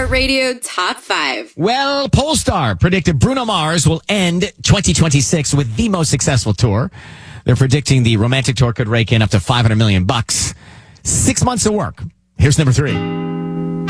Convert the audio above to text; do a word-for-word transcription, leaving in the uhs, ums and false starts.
iHeartRadio Top five. Well, Polestar predicted Bruno Mars will end twenty twenty-six with the most successful tour. They're predicting the romantic tour could rake in up to five hundred million bucks. Six months of work. Here's number three.